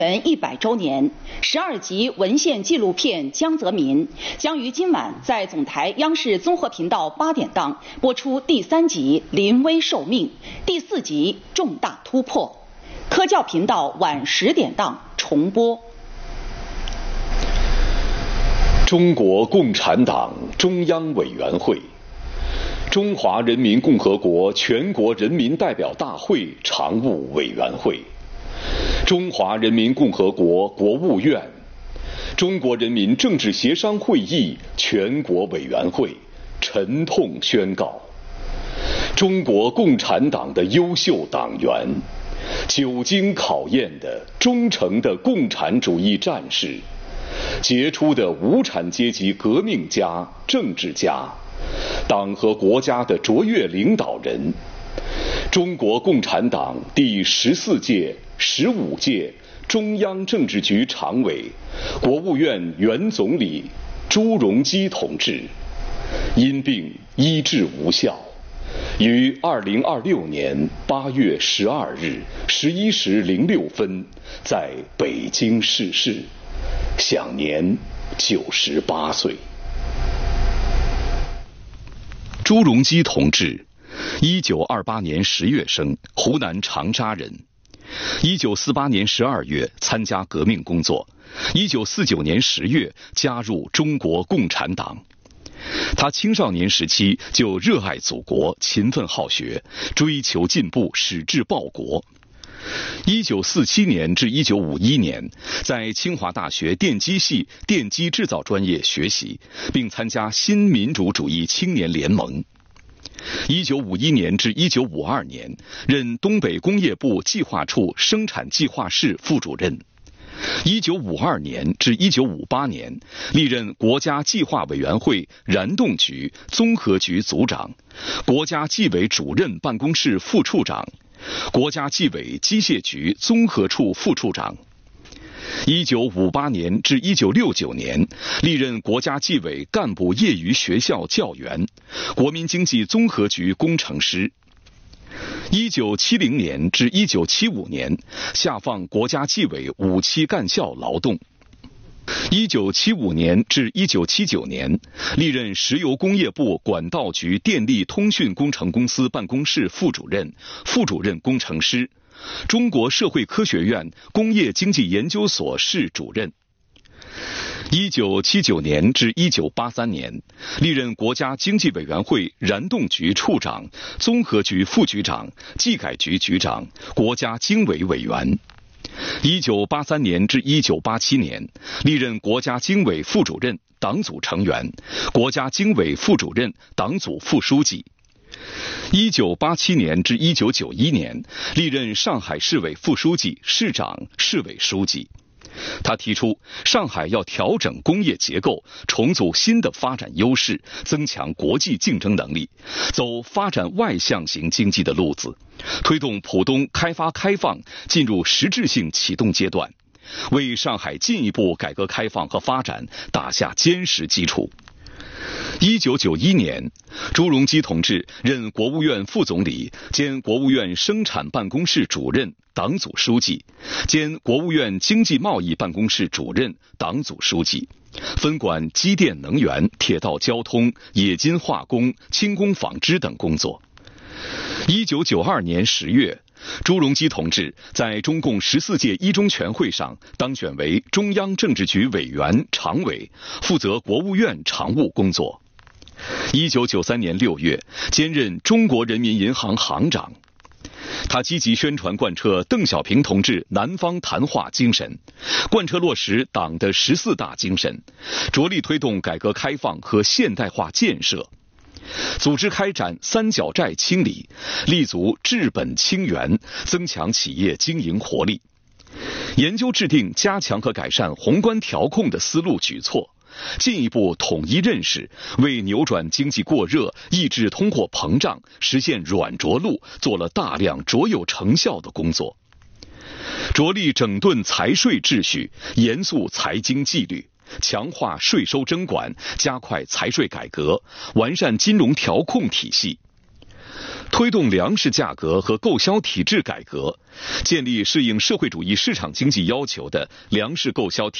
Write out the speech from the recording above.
100周年，12集文献纪录片《江泽民》将于今晚在总台央视综合频道8点档播出第3集《临危受命》，第4集《重大突破》，科教频道晚10点档重播。 中国共产党中央委员会、中华人民共和国全国人民代表大会常务委员会、中华人民共和国国务院、中国人民政治协商会议全国委员会沉痛宣告：中国共产党的优秀党员、久经考验的忠诚的共产主义战士、杰出的无产阶级革命家、政治家、党和国家的卓越领导人，中国共产党第14届、15届中央政治局常委、国务院原总理朱镕基同志因病医治无效，于2026年8月12日11时06分在北京逝世，享年98岁。朱镕基同志1928年10月生，湖南长沙人。1948年12月参加革命工作，1949年10月加入中国共产党。他青少年时期就热爱祖国，勤奋好学，追求进步，矢志报国。1947年至1951年在清华大学电机系电机制造专业学习，并参加新民主主义青年联盟。1951年至1952年任东北工业部计划处生产计划室副主任。1952年至1958年历任国家计划委员会燃洞局综合局组长、国家纪委主任办公室副处长、国家纪委机械局综合处副处长。1958年至1969年历任国家纪委干部业余学校教员、国民经济综合局工程师。1970年至1975年下放国家纪委5期干校劳动。1975年至1979年历任石油工业部管道局电力通讯工程公司办公室副主任、副主任工程师，中国社会科学院工业经济研究所室主任。1979年至1983年历任国家经济委员会燃洞局处长、综合局副局长、技改局局长、国家经委委员。1983年至1987年历任国家经委副主任、党组成员、国家经委副主任、党组副书记。1987年至1991年历任上海市委副书记、市长、市委书记。他提出上海要调整工业结构，重组新的发展优势，增强国际竞争能力，走发展外向型经济的路子，推动浦东开发开放进入实质性启动阶段，为上海进一步改革开放和发展打下坚实基础。1991年，朱镕基同志任国务院副总理兼国务院生产办公室主任、党组书记，兼国务院经济贸易办公室主任、党组书记，分管机电能源、铁道交通、冶金化工、轻工纺织等工作。1992年10月，朱镕基同志在中共14届一中全会上当选为中央政治局委员、常委，负责国务院常务工作。1993年6月，兼任中国人民银行行长。他积极宣传贯彻邓小平同志南方谈话精神，贯彻落实党的14大精神，着力推动改革开放和现代化建设，组织开展三角债清理，立足治本清源，增强企业经营活力，研究制定加强和改善宏观调控的思路举措，进一步统一认识，为扭转经济过热、抑制通货膨胀、实现软着陆做了大量卓有成效的工作。着力整顿财税秩序，严肃财经纪律，强化税收征管，加快财税改革，完善金融调控体系。 推动粮食价格和购销体制改革，建立适应社会主义市场经济要求的粮食购销体